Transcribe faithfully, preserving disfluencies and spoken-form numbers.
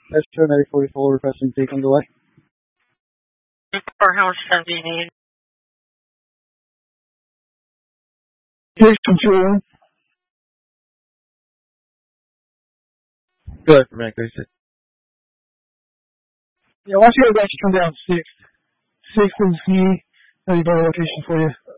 Extra nine forty-four requesting take on the way. For how much time do you need? Here's control. Good, for Vancouver. Yeah, watch your guys come down six. Six is the, the location for you.